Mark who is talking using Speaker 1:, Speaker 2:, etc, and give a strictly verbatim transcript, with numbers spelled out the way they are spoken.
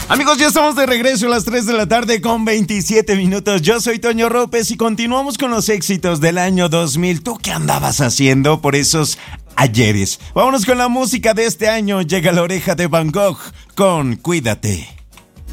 Speaker 1: Amigos, ya estamos de regreso a las tres de la tarde con veintisiete minutos. Yo soy Toño López y continuamos con los éxitos del año dos mil. ¿Tú qué andabas haciendo por esos ayeres? Vámonos con la música de este año. Llega La Oreja de Van Gogh con Cuídate.